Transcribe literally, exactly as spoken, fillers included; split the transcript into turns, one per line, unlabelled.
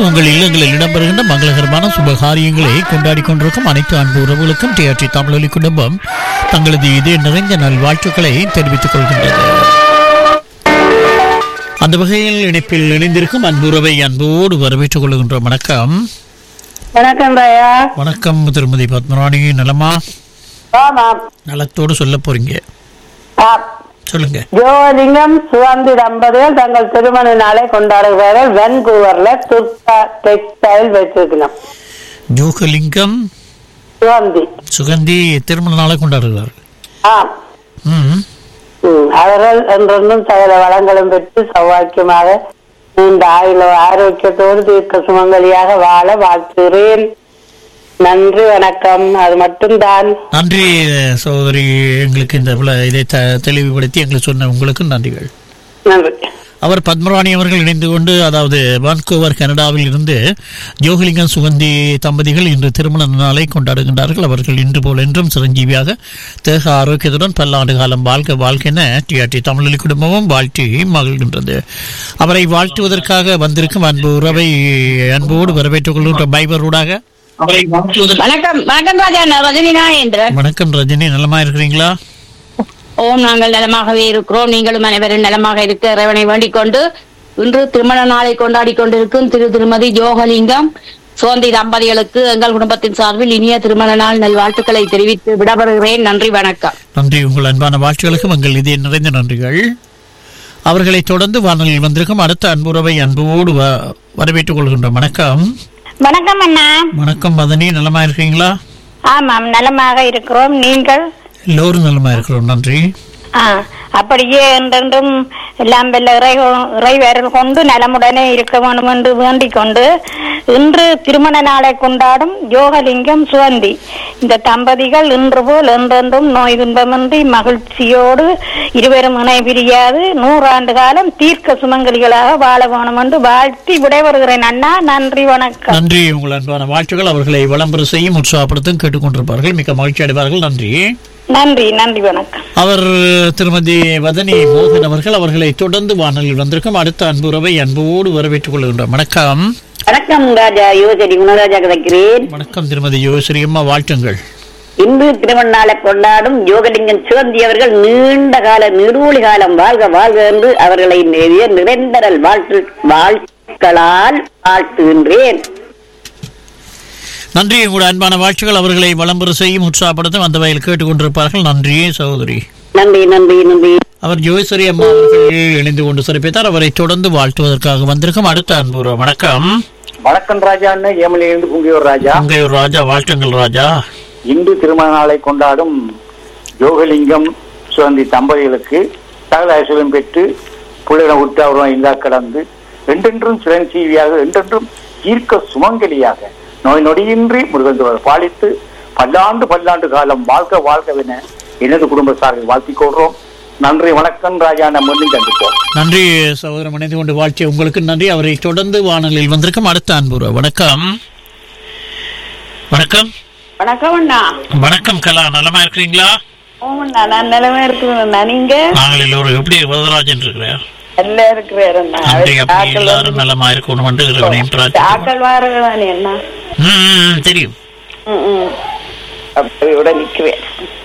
உங்கள் இல்லங்களில் இடம்பெறுகின்ற மங்களகரமான சுபகாரியங்களை கொண்டாடி கொண்டிருக்கும் அனைத்து அன்பு உறவுகளுக்கும் டிஆர்டி தமிழொலி குடும்பம் தங்களது இதே நிறைந்த நல்வாழ்த்துக்களை தெரிவித்துக் கொள்கின்றது. அந்த வகையில் இணைப்பில் இணைந்திருக்கும் அன்பு உறவை அன்போடு வரவேற்றுக் கொள்கின்றோம். வணக்கம்.
வணக்கம் ராயா.
வணக்கம் திருமதி பத்மராணி. நலமா? நலத்தோடு சொல்ல போறீங்க, சொல்லுங்க.
ஜோலிங்கம் சுகந்தி தம்பதிகள் தங்கள் திருமண நாளை கொண்டாடுகிறார்கள். வான்கூவர்ல துர்கா டெக்ஸ்டைல் வச்சிருக்கலாம்.
ஜோகலிங்கம்
சுகந்தி
சுகந்தி திருமண நாளை கொண்டாடுகிறார்கள்.
அவர்கள் என்றென்றும் சகல வளங்களும் பெற்று சௌவாக்கியமாக நீண்ட ஆயுள ஆரோக்கியத்தோடு தீர்க்க சுமங்கலியாக வாழ வாழ்த்துகிறேன். நன்றி, வணக்கம். அது மட்டும்தான்.
நன்றி சகோதரி, எங்களுக்கு இந்த இதை தெளிவுபடுத்தி எங்களுக்கு சொன்ன உங்களுக்கு நன்றிகள்.
நன்றி.
அவர் பத்மராணி அவர்கள் இணைந்து கொண்டு, அதாவது வான்கூவர் கனடாவில் இருந்து ஜோகலிங்கம் சுகந்தி தம்பதிகள் இன்று திருமண நாளை கொண்டாடுகின்றார்கள். அவர்கள் இன்று போல் என்றும் சிரஞ்சீவியாக தேக ஆரோக்கியத்துடன் பல்லாண்டு காலம் வாழ்க்கை வாழ்க்கைன டிஆர்டி தமிழொலி குடும்பமும் வாழ்த்தி மகிழ்கின்றது. அவரை வாழ்த்துவதற்காக வந்திருக்கும் அன்பு உறவை அன்போடு வரவேற்றுக் கொள்கின்ற பைபரூடாக.
வணக்கம். வணக்கம் ராஜா, ரஜினி நாயேந்திரன்.
வணக்கம் ரஜினி, நலமா இருக்கிறீங்களா?
ஓம், நாங்கள் நலமாகவே இருக்கிறோம். நீங்களும் அனைவரும் நலமாக இருக்க இறைவனை வேண்டிக் கொண்டு இன்று திருமண நாளை கொண்டாடி கொண்டிருக்கும் திரு திருமதி ஜோகலிங்கம் சுகந்தி தம்பதிகளுக்கு எங்கள் குடும்பத்தின் சார்பில் இனிய திருமண நாள் நல்வாழ்த்துக்களை தெரிவித்து விடப்படுகிறேன். நன்றி, வணக்கம்.
நன்றி. உங்கள் அன்பான வாழ்த்துகளுக்கும் எங்கள் இதே நிறைந்த நன்றிகள். அவர்களை தொடர்ந்து வானொலியில் வந்திருக்கும் அடுத்த அன்புறவை அன்போடு வரவேற்றுக் கொள்கின்றோம். வணக்கம்.
வணக்கம் அண்ணா.
வணக்கம் மதனி, நலமா இருக்கீங்களா?
ஆமாம், நலமாக இருக்கிறோம். நீங்கள்?
எல்லோரும் நலமா இருக்கிறோம், நன்றி.
அப்படியே என்றென்றும் எல்லாம் வெல்ல இறை இறைவேரல் கொண்டு நலமுடனே இருக்க வேண்டும் என்று வேண்டிக் கொண்டு இன்று திருமண நாளை கொண்டாடும் யோகலிங்கம் சுகந்தி இந்த தம்பதிகள் இன்று போல் என்றென்றும் நோய் துன்பமின்றி மகிழ்ச்சியோடு இருவரும் இணை பிரியாது நூறாண்டு காலம் தீர்க்க சுமங்கலிகளாக வாழ வேணும் என்று வாழ்த்தி விடைபெறுகிறேன் அண்ணா. நன்றி, வணக்கம்.
நன்றி. உங்கள் அன்பான வாழ்த்துக்கள் அவர்களை வளம்பெற செய்யும் உற்சாகப்படுத்தும் கேட்டுக்கொண்டிருப்பார்கள். மிக மகிழ்ச்சி அடைவார்கள். நன்றி.
நன்றி, நன்றி, வணக்கம்.
அவர் திருமதி வதனி மோகன் அவர்கள் அவர்களை தொடர்ந்து வானலில் வந்திருக்கும் அடுத்த அன்புறவை அன்போடு வரவேற்றுக் கொள்கின்றோம். வணக்கம்.
வணக்கம் ராஜா, யோசரி குணராஜா கிடைக்கிறேன்.
வணக்கம் திருமதி யோசரி அம்மா, வாழ்த்துங்கள்.
இன்று திருமண நாளை கொண்டாடும் யோகலிங்கம் சுகந்தி அவர்கள் நீண்ட கால நெடுவொளி காலம் வாழ்க வாழ்க என்று அவர்களை நிறைந்தரல் வாழ்த்து வாழ்த்துக்களால் வாழ்த்துகின்றேன்.
நன்றி. உங்களுடைய அன்பான வாழ்த்துக்கள் அவர்களை வளம்பெற செய்யும் உற்சாகப்படுத்தும் அந்த வகையில் கேட்டுக்கொண்டிருப்பார்கள். நன்றி சகோதரி.
நன்றி, நன்றி, நன்றி.
அவர் ஜோய்சரி அம்மா அவர்கள் இணைந்து கொண்டு சிறப்பித்தார். அவரை தொடர்ந்து வாழ்த்துவதற்காக வந்திருக்கும் அடுத்த அன்பு. வணக்கம்.
வணக்கம் ராஜா. ஏமலிருந்து புங்கியூர் ராஜா.
புங்கியூர் ராஜா, வாழ்த்துங்கள் ராஜா.
இன்று திருமண நாளை கொண்டாடும் யோகலிங்கம் சுகந்தி தம்பதிகளுக்கு சகல ஐஸ்வர்யம் பெற்று புள்ளின உற்றாவுடன் இல்லா கடந்து என்றென்றும் சிரஞ்சீவியாக என்றென்றும் தீர்க்க சுமங்கலியாக நோய் நொடியின்றி முருகன் பாலித்து பல்லாண்டு பல்லாண்டு காலம் வாழ்க்கை வாழ்க்கவென எனது குடும்ப சார்பில் வாழ்த்திக் கொள்றோம். நன்றி, வணக்கம் ராஜா. நம்ம சந்திப்போம்.
நன்றி சகோதரம், இணைந்து கொண்டு வாழ்த்திய உங்களுக்கு நன்றி. அவரை தொடர்ந்து வானொலியில் வந்திருக்கும் அடுத்த அன்பு. வணக்கம். வணக்கம்.
வணக்கம் அண்ணா.
வணக்கம் கலா, நலமா இருக்கிறீங்களா?
நான் நலமா இருக்கிறேன். நீங்க?
நாங்கள் எல்லோரும் எப்படி வரதராஜன் இருக்கிறேன்
நலமா இருக்கணும்
தெரியும்.
நிக்கிறேன்.